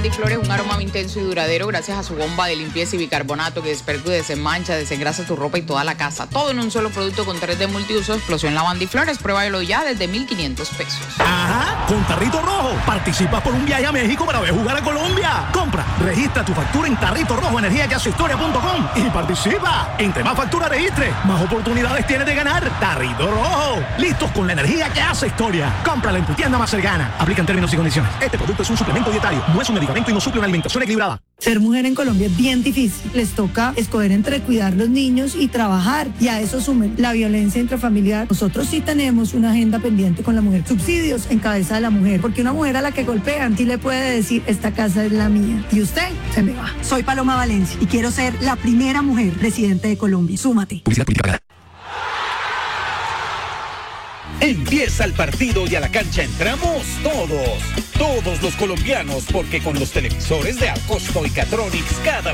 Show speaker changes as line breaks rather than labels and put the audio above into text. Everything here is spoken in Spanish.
lavanda y flores, un aroma intenso y duradero gracias a su bomba de limpieza y bicarbonato que desperta y desenmancha, desengrasa tu ropa y toda la casa. Todo en un solo producto con 3D multiuso. Explosión lavanda y flores. Pruébalo ya desde 1,500 pesos.
Ajá, con Tarrito Rojo participas por un viaje a México para ver jugar a Colombia. Compra, registra tu factura en Tarrito Rojo energiaquehacehistoria.com y participa. Entre más factura registre, más oportunidades tienes de ganar. Tarrito Rojo, listos con la energía que hace historia. Cómprala en tu tienda más cercana. Aplican términos y condiciones. Este producto es un suplemento dietario, no es un medicamento y no suple una alimentación equilibrada.
Ser mujer en Colombia es bien difícil. Les toca escoger entre cuidar los niños y trabajar. Y a eso sumen la violencia intrafamiliar. Nosotros sí tenemos una agenda pendiente con la mujer. Subsidios en cabeza de la mujer. Porque una mujer a la que golpean sí le puede decir, esta casa es la mía. Y usted se me va.
Soy Paloma Valencia y quiero ser la primera mujer presidente de Colombia. Súmate.
Publicidad política.
Empieza el partido y a la cancha entramos todos los colombianos, porque con los televisores de Acosto y Catronics cada